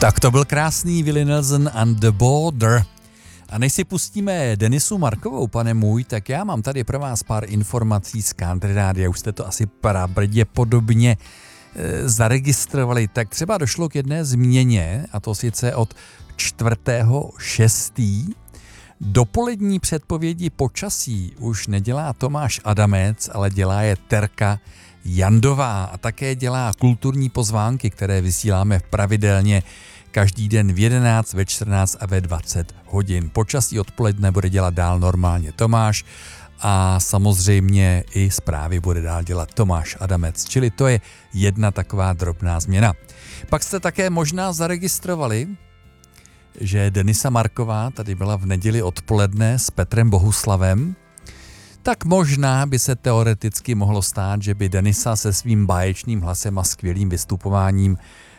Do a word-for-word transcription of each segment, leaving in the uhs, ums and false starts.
Tak to byl krásný Willie Nelson and the Border. A než si pustíme Denisu Markovou, pane můj, tak já mám tady pro vás pár informací z Country Rádia. Už jste to asi pravděpodobně e, zaregistrovali. Tak třeba došlo k jedné změně, a to sice od čtvrtého šestý Dopolední předpovědi počasí už nedělá Tomáš Adamec, ale dělá je Terka Jandová a také dělá kulturní pozvánky, které vysíláme pravidelně každý den v jedenáct, ve čtrnáct a ve dvacet hodin. Počasí odpoledne bude dělat dál normálně Tomáš a samozřejmě i zprávy bude dál dělat Tomáš Adamec, čili to je jedna taková drobná změna. Pak jste také možná zaregistrovali, že Denisa Marková tady byla v neděli odpoledne s Petrem Bohuslavem, tak možná by se teoreticky mohlo stát, že by Denisa se svým báječným hlasem a skvělým vystupováním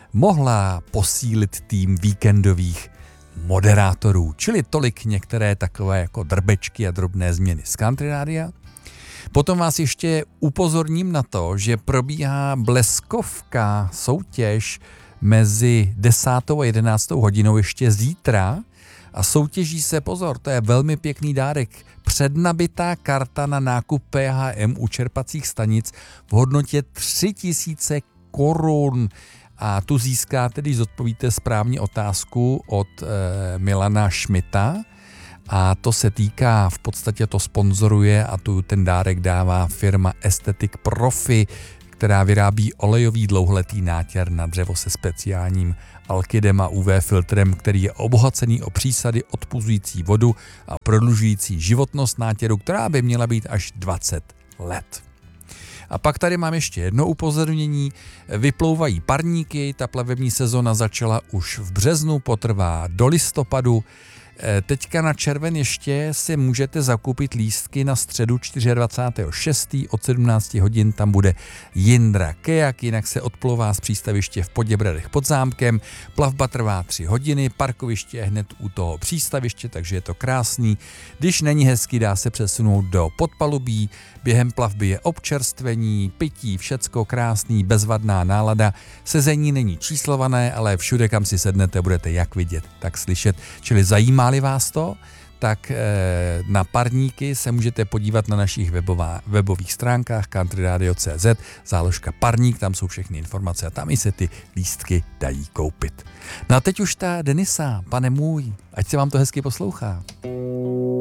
mohla posílit tým víkendových moderátorů. Čili tolik některé takové jako drbečky a drobné změny z Country Rádia. Potom vás ještě upozorním na to, že probíhá bleskovka soutěž mezi desátou a jedenáctou hodinou ještě zítra a soutěží se, pozor, to je velmi pěkný dárek, přednabitá karta na nákup P H M u čerpacích stanic v hodnotě tři tisíce korun. A tu získáte, když zodpovíte správně otázku od e, Milana Šmita. A to se týká, v podstatě to sponzoruje a tu ten dárek dává firma Aesthetic Profi, která vyrábí olejový dlouholetý nátěr na dřevo se speciálním alkydem a U V filtrem, který je obohacený o přísady odpuzující vodu a prodlužující životnost nátěru, která by měla být až dvacet let. A pak tady mám ještě jedno upozornění. Vyplouvají parníky, ta plavební sezona začala už v březnu, potrvá do listopadu. Teďka na červen ještě si můžete zakoupit lístky na středu dvacátého čtvrtého šestého od sedmnáct hodin, tam bude Jindra Kejak, jinak se odplouvá z přístaviště v Poděbradech pod zámkem, plavba trvá tři hodiny, parkoviště je hned u toho přístaviště, takže je to krásný. Když není hezký, dá se přesunout do podpalubí, během plavby je občerstvení, pití, všecko krásný, bezvadná nálada, sezení není číslované, ale všude, kam si sednete, budete jak vidět, tak slyšet, čili zajímá Máli vás to, tak na parníky se můžete podívat na našich webová, webových stránkách country radio tečka cé zet, záložka parník, tam jsou všechny informace a tam i se ty lístky dají koupit. No a teď už ta Denisa, pane můj, ať se vám to hezky poslouchá.